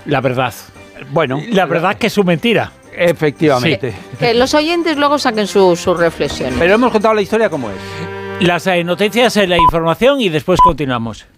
la verdad. Bueno, La verdad es que es su mentira. Efectivamente. Sí. Que los oyentes luego saquen sus reflexiones. Pero hemos contado la historia como es. Las noticias, la información y después continuamos.